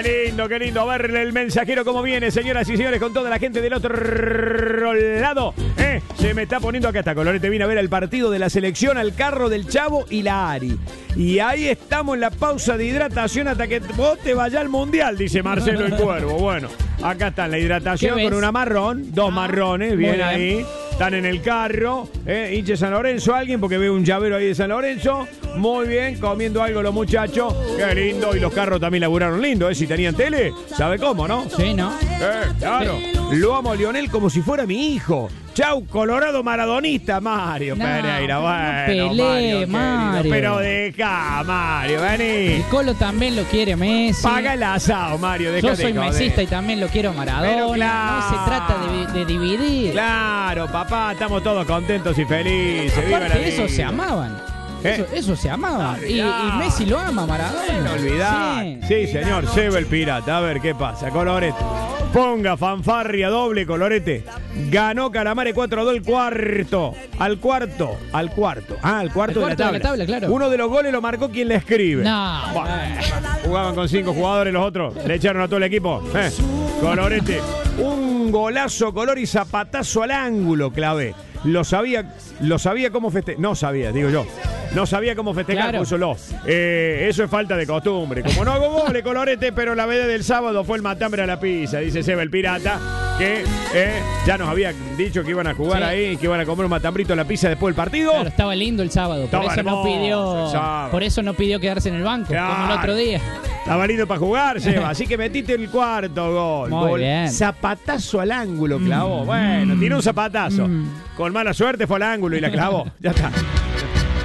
Qué lindo verle el mensajero como viene, señoras y señores, con toda la gente del otro lado. Se me está poniendo acá, está Colorete, vine a ver el partido de la selección, al carro del Chavo y la Ari. Y ahí estamos en la pausa de hidratación hasta que vos te vayas al Mundial, dice Marcelo el Cuervo. Bueno, acá está la hidratación con una marrón, dos marrones, bien ahí. Están en el carro, hinche San Lorenzo, alguien, porque veo un llavero ahí de San Lorenzo. Muy bien, comiendo algo los muchachos. Qué lindo, y los carros también laburaron lindo, si tenían tele, ¿sabe cómo, no? Sí, ¿no? Claro. Lo amo a Lionel como si fuera mi hijo. Chau, Colorado maradonista, Mario Pereira. Bueno, Mario. Pero deja, Mario, vení. El Colo también lo quiere Messi. Paga el asado, Mario. Yo soy mesista y también lo quiero Maradona. Pero claro, no se trata de dividir. Claro, papá, estamos todos contentos y felices. Aparte, eso se amaban. Eso se amaba. Y Messi lo ama, Maradona. No olvidar. Sí, señor. Lleva el pirata. A ver qué pasa. Colorete. Ponga fanfarria doble, Colorete. Ganó Calamare 4-2 el cuarto. Al cuarto de la tabla, claro. Uno de los goles lo marcó quien le escribe. No. Jugaban con 5 jugadores los otros. Le echaron a todo el equipo. Colorete. Un golazo, color y zapatazo al ángulo, clavé. Lo sabía cómo festejar. No sabía, digo yo. No sabía cómo festejar, claro. puso lo. Eso es falta de costumbre. Como no hago goles, Colorete, pero la vez del sábado fue el matambre a la pizza, dice Seba el pirata, que ya nos había dicho que iban a jugar ahí, que iban a comer un matambrito a la pizza después del partido. Claro, estaba lindo el sábado, por eso no pidió quedarse en el banco, claro, como el otro día. Estaba lindo para jugar, Seba, así que metiste el cuarto gol. Muy bien. Zapatazo al ángulo clavó. Bueno, tiró un zapatazo. Con mala suerte fue al ángulo y la clavó. Ya está.